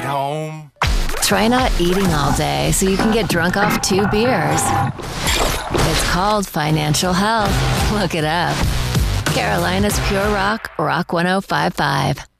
home. Try not eating all day so you can get drunk off 2 beers. It's called financial health. Look it up. Carolina's Pure Rock, Rock 1055.